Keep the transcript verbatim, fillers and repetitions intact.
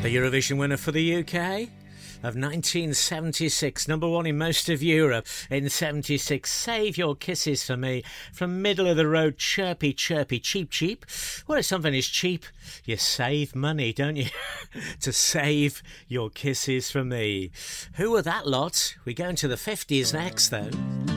The Eurovision winner for the U K of nineteen seventy-six, number one in most of Europe in seventy-six. Save Your Kisses for Me, from middle of the road, chirpy, chirpy, cheap, cheap. Well, if something is cheap, you save money, don't you? To Save Your Kisses for Me. Who were that lot? We go into the fifties next, though.